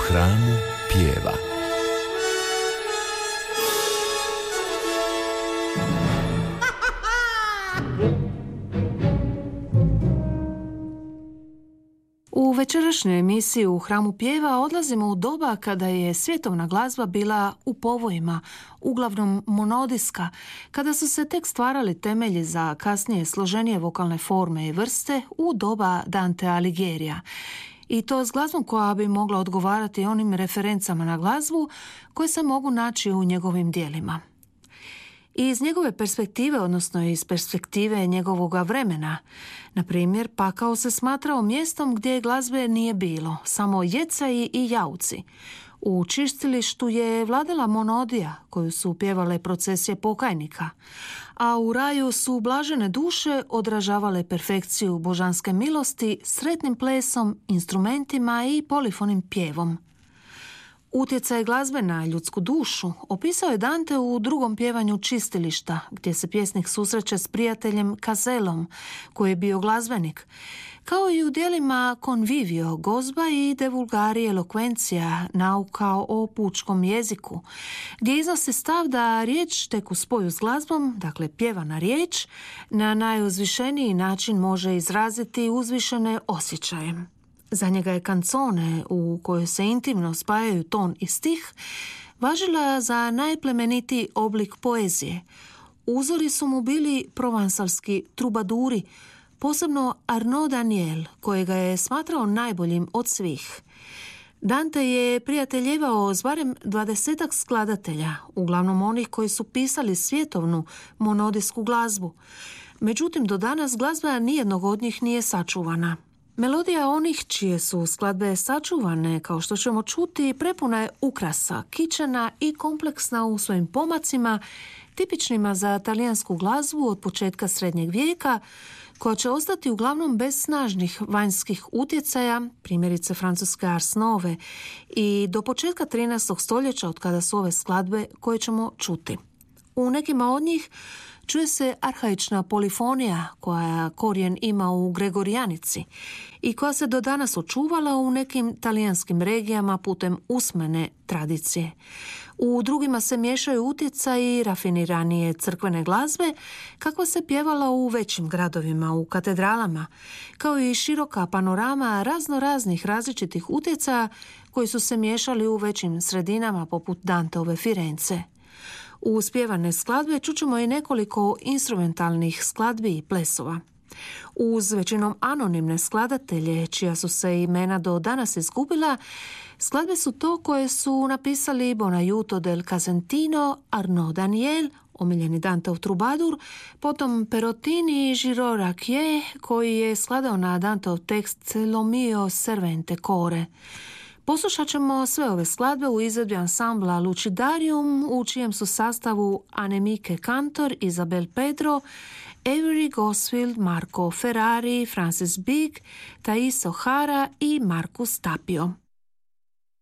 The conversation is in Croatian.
hramu pjeva. U večerašnjoj emisiji U hramu pjeva odlazimo u doba kada je svjetovna glazba bila u povojima, uglavnom monodijska, kada su se tek stvarali temelji za kasnije složenije vokalne forme i vrste u doba Dantea Alighiera. I to s glazbom koja bi mogla odgovarati onim referencama na glazbu koje se mogu naći u njegovim djelima. I iz njegove perspektive, odnosno iz perspektive njegovoga vremena, na primjer, pakao se smatrao mjestom gdje glazbe nije bilo, samo jecaji i jauci. U čistilištu je vladala monodija koju su pjevale procesije pokajnika, a u raju su blažene duše odražavale perfekciju božanske milosti sretnim plesom, instrumentima i polifonim pjevom. Utjecaj glazbe na ljudsku dušu opisao je Dante u drugom pjevanju čistilišta, gdje se pjesnik susreće s prijateljem Caselom, koji je bio glazbenik, kao i u djelima Convivio, gozba i De vulgari eloquentia, nauka o pučkom jeziku, gdje iznosi stav da riječ tek u spoju s glazbom, dakle pjevana riječ, na najuzvišeniji način može izraziti uzvišene osjećaje. Za njega je canzone, u kojoj se intimno spajaju ton i stih, važila za najplemenitiji oblik poezije. Uzori su mu bili provansalski trubaduri, posebno Arnaud Daniel, kojega je smatrao najboljim od svih. Dante je prijateljevao s barem 20 skladatelja, uglavnom onih koji su pisali svjetovnu monodijsku glazbu. Međutim, do danas glazba nijednog od njih nije sačuvana. Melodija onih čije su skladbe sačuvane, kao što ćemo čuti, prepuna je ukrasa, kičena i kompleksna u svojim pomacima, tipičnima za talijansku glazbu od početka srednjeg vijeka, koja će ostati uglavnom bez snažnih vanjskih utjecaja, primjerice francuske Ars Nove, i do početka 13. stoljeća od kada su ove skladbe koje ćemo čuti. U nekima od njih čuje se arhaična polifonija koja korijen ima u Gregorijanici i koja se do danas očuvala u nekim talijanskim regijama putem usmene tradicije. U drugima se miješaju utjecaji rafiniranije crkvene glazbe kakva se pjevala u većim gradovima, u katedralama, kao i široka panorama raznoraznih različitih utjecaja koji su se miješali u većim sredinama poput Danteove Firence. U spjevane skladbe čućemo i nekoliko instrumentalnih skladbi i plesova. Uz većinom anonimne skladatelje, čija su se imena do danas izgubila, skladbe su to koje su napisali Bonaiuto del Casentino, Arnaud Daniel, omiljeni Danteov trubadur, potom Perotini i Giraud Raquier, koji je skladao na Danteov tekst Lo mio servente core. Poslušat ćemo sve ove skladbe u izvedbi ansambla Lucidarium, u čijem su sastavu Annemieke Kantor, Isabel Pedro, Avery Gosfield, Marco Ferrari, Francis Big, Thais O'Hara i Marcus Tapio.